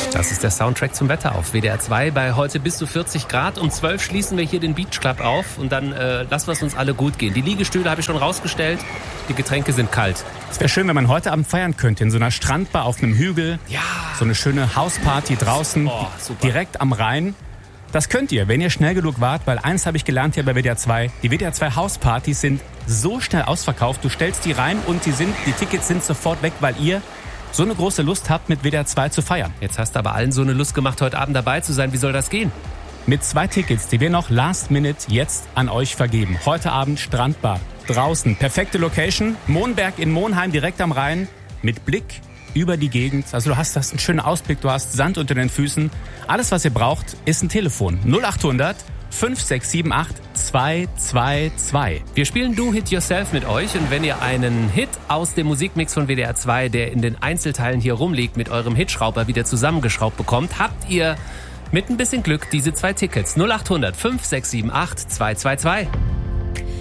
Das ist der Soundtrack zum Wetter auf WDR 2 bei heute bis zu 40 Grad. Um 12 schließen wir hier den Beach Club auf und dann lassen wir es uns alle gut gehen. Die Liegestühle habe ich schon rausgestellt, die Getränke sind kalt. Es wäre schön, wenn man heute Abend feiern könnte, in so einer Strandbar auf einem Hügel. Ja. So eine schöne Hausparty draußen, direkt am Rhein. Das könnt ihr, wenn ihr schnell genug wart, weil eins habe ich gelernt hier bei WDR 2. Die WDR 2 Hauspartys sind so schnell ausverkauft. Du stellst die rein und die Tickets sind sofort weg, weil ihr so eine große Lust habt, mit WDR 2 zu feiern. Jetzt hast du aber allen so eine Lust gemacht, heute Abend dabei zu sein. Wie soll das gehen? Mit 2 Tickets, die wir noch last minute jetzt an euch vergeben. Heute Abend Strandbar, draußen, perfekte Location, Monberg in Monheim, direkt am Rhein, mit Blick über die Gegend. Also du hast einen schönen Ausblick, du hast Sand unter den Füßen. Alles, was ihr braucht, ist ein Telefon. 0800 5678 222. Wir spielen Do Hit Yourself mit euch und wenn ihr einen Hit aus dem Musikmix von WDR 2, der in den Einzelteilen hier rumliegt, mit eurem Hitschrauber wieder zusammengeschraubt bekommt, habt ihr mit ein bisschen Glück diese 2 Tickets. 0800 5678 222.